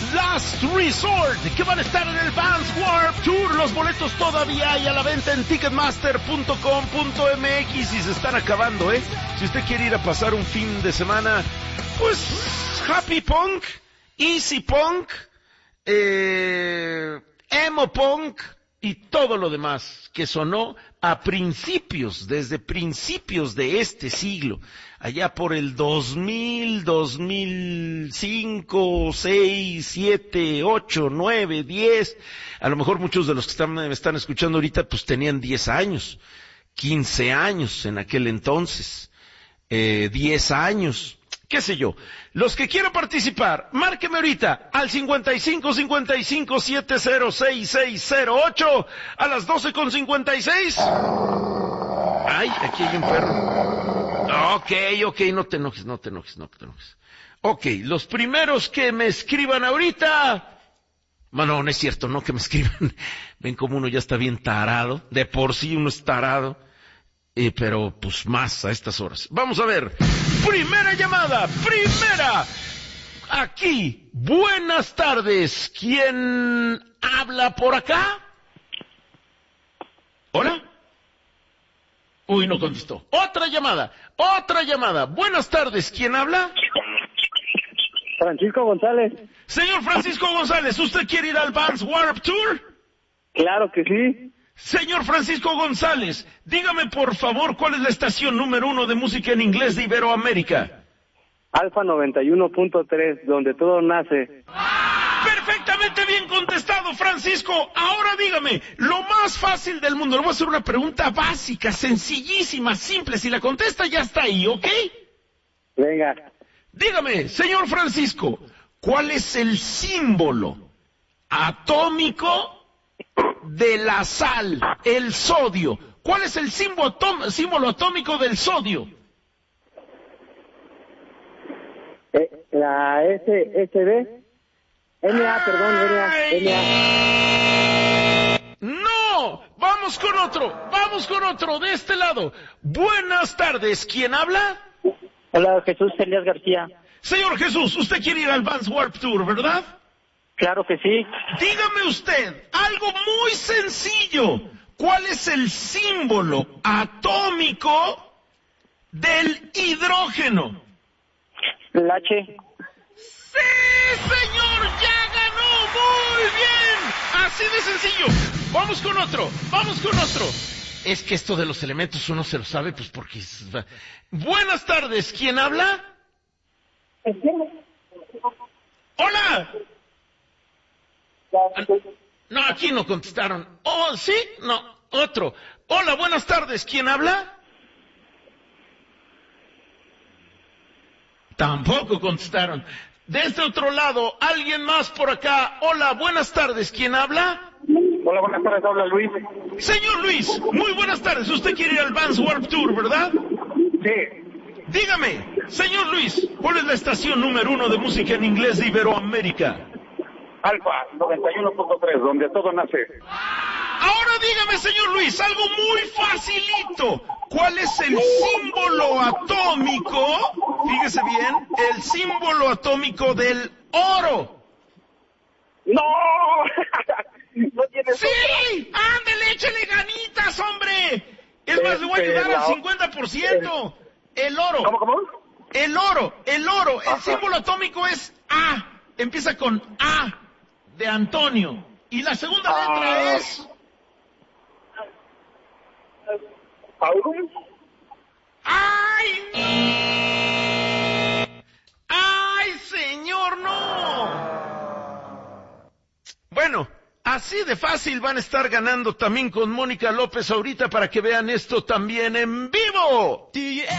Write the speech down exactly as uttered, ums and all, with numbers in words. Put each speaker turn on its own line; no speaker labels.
Last Resort, que van a estar en el Vans Warped Tour. Los boletos todavía hay a la venta en ticketmaster punto com punto m x y se están acabando, ¿eh? Si usted quiere ir a pasar un fin de semana, pues happy punk, easy punk, eh, emo punk y todo lo demás que sonó a principios, desde principios de este siglo, allá por el dos mil, dos mil cinco, seis, siete, ocho, nueve, diez, a lo mejor muchos de los que están, me están escuchando ahorita pues tenían diez años, quince años en aquel entonces, eh, diez años, qué sé yo. Los que quieran participar, márqueme ahorita al cincuenta y cinco, cincuenta y cinco, setenta, seis seis cero ocho a las doce con cincuenta y seis. Ay, aquí hay un perro. Ok, ok, no te enojes, no te enojes, no te enojes. Ok, los primeros que me escriban ahorita... Bueno, no es cierto, no que me escriban. Ven como uno ya está bien tarado. De por sí uno es tarado. Eh, pero pues más a estas horas. Vamos a ver. Primera llamada, primera. Aquí, buenas tardes. ¿Quién habla por acá? ¿Hola? Uy, no contestó. Otra llamada, otra llamada. Buenas tardes, ¿quién habla?
Francisco González.
Señor Francisco González, ¿usted quiere ir al Vans Warped Tour?
Claro que sí.
Señor Francisco González, dígame por favor cuál es la estación número uno de música en inglés de Iberoamérica.
Alfa noventa y uno punto tres, donde todo nace.
Perfectamente bien contestado, Francisco. Ahora dígame, lo más fácil del mundo. Le voy a hacer una pregunta básica, sencillísima, simple. Si la contesta ya está ahí, ¿ok?
Venga.
Dígame, señor Francisco, ¿cuál es el símbolo atómico de la sal, el sodio? ¿Cuál es el símbolo, atóm- símbolo atómico del sodio?
Eh, la S S B. N A, perdón, N A, N A.
No, vamos con otro, vamos con otro, de este lado. Buenas tardes, ¿quién habla?
Hola, Jesús Elías García.
Señor Jesús, usted quiere ir al Vans Warped Tour, ¿verdad?
Claro que sí.
Dígame usted, algo muy sencillo. ¿Cuál es el símbolo atómico del hidrógeno?
El H.
¡Sí, señor! ¡Ya ganó! ¡Muy bien! Así de sencillo. Vamos con otro, vamos con otro. Es que esto de los elementos uno se lo sabe, pues porque... Buenas tardes, ¿quién habla? ¡Hola! No, aquí no contestaron. Oh, ¿sí? No, otro. Hola, buenas tardes, ¿quién habla? Tampoco contestaron. De este otro lado, alguien más por acá. Hola, buenas tardes, ¿quién habla?
Hola, buenas tardes, habla Luis.
Señor Luis, muy buenas tardes. Usted quiere ir al Vans Warped Tour, ¿verdad?
Sí.
Dígame, señor Luis, ¿cuál es la estación número uno de música en inglés de Iberoamérica?
Alfa noventa y uno punto tres, donde todo nace.
Ahora dígame, señor Luis, algo muy facilito. ¿Cuál es el símbolo atómico? Fíjese bien, el símbolo atómico del oro.
¡No! No tienes.
¡Sí! ¡Ándele, échele ganitas, hombre! Es más, le voy a ayudar al cincuenta por ciento. El oro.
¿Cómo, cómo?
El oro, el oro. El
Ajá.
símbolo atómico es A. Empieza con A de Antonio. Y la segunda
Ah.
letra es...
¿Aurum?
¡Ay! ¡Ay, señor, no! Bueno, así de fácil van a estar ganando también con Mónica López ahorita para que vean esto también en vivo.